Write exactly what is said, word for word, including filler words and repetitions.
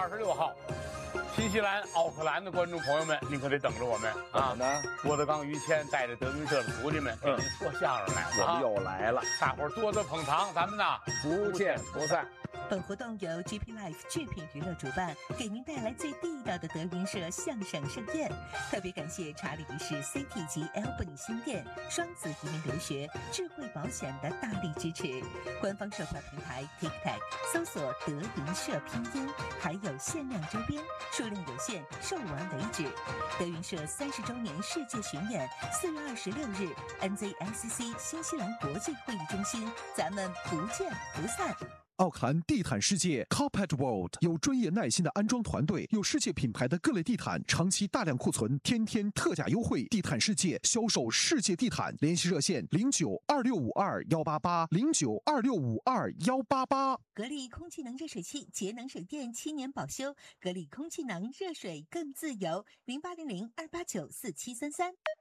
二十六号，新西兰奥克兰的观众朋友们，您可得等着我们啊！ 呢， 郭德纲、于谦带着德云社的徒弟们给您说相声来了、啊我们又来了， 大伙儿多多捧场，咱们呢不见不散。 本活动由 G P Life 制品娱乐主办，给您带来最地道的德云社相声盛宴。特别感谢查理一世 City 及 Albany 新店双子移民留学智慧保险的大力支持。官方售票平台 TikTok 搜索德云社拼音，还有限量周边，数量有限，售完为止。德云社三十周年世界巡演，四月二十六日 N Z I C C 新西兰国际会议中心，咱们不见不散。 奥克兰地毯世界 Carpet World 有专业耐心的安装团队，有世界品牌的各类地毯，长期大量库存，天天特价优惠。地毯世界销售世界地毯，联系热线零九二六五二幺八八零九二六五二幺八八。 格力空气能热水器节能省电七年保修，格力空气能热水更自由，零八零零二八九四七三三。